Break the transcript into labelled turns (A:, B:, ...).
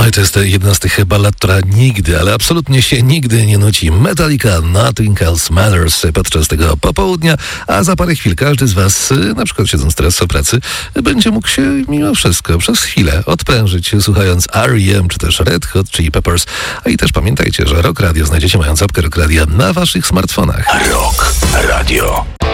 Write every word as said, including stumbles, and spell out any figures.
A: Oj, to jest jedna z tych ballad, która nigdy, ale absolutnie się nigdy nie nuci. Metallica, Nothing Else Matters podczas tego popołudnia, a za parę chwil każdy z was, na przykład siedząc teraz o pracy, będzie mógł się mimo wszystko przez chwilę odprężyć, słuchając R E M czy też Red Hot Chili Peppers. A i też pamiętajcie, że Rock Radio znajdziecie mając apkę Rock Radio na waszych smartfonach.
B: Rock Radio.